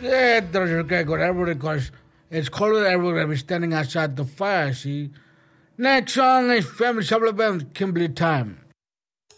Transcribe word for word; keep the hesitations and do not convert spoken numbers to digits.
Yeah, there's a got everybody because it's colder. Everybody will be standing outside the fire. See. Next song is Family Supplement Kimberly Time.